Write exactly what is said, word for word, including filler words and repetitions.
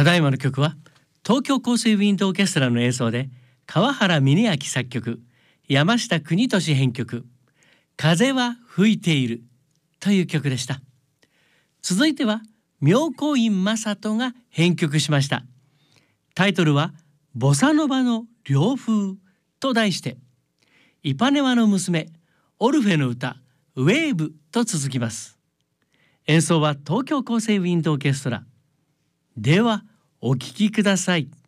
ただいまの曲は東京香水ウィンドオーケストラの演奏で川原峰明作曲、山下邦俊編曲、風は吹いているという曲でした。続いては妙高院正人が編曲しました。タイトルはボサノバの涼風と題して、イパネマの娘オルフェの歌ウェーブと続きます。演奏は東京香水ウィンドオーケストラ。ではお聴きください。